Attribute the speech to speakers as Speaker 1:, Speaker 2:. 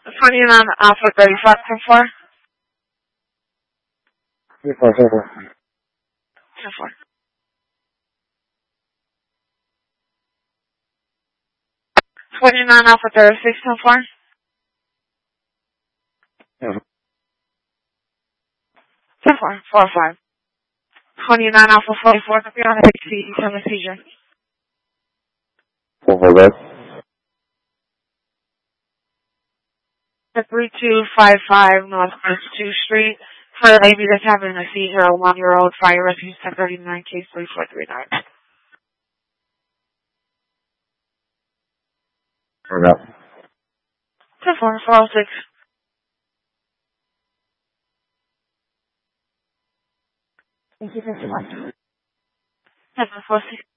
Speaker 1: 29 Alpha 35 10-4. 10-4. 29 Alpha 36 10-4. 10-4. 4-5. 29 Alpha 44. Copy on HC. Eastern seizure. 3255 North First 2 Street. For a lady that's having a seizure, a 1-year-old, fire rescue 1039 case 3439. 10-4. 406. 10-4. 406.